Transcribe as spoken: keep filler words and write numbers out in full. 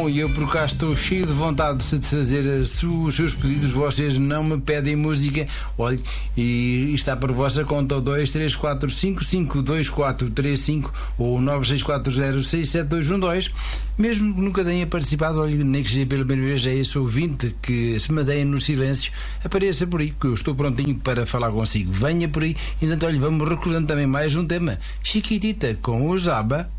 Bom, e eu por cá estou cheio de vontade de fazer os seus pedidos. Vocês não me pedem música. Olha, e está por vossa conta o dois três quatro cinco cinco dois quatro três cinco ou nove seis quatro zero seis sete dois um dois. Mesmo que nunca tenha participado, olha, nem que seja pela primeira vez, é esse ouvinte que se madeia no silêncio, apareça por aí, que eu estou prontinho para falar consigo. Venha por aí. Então, olha, vamos recordando também mais um tema. Chiquitita com o Zaba.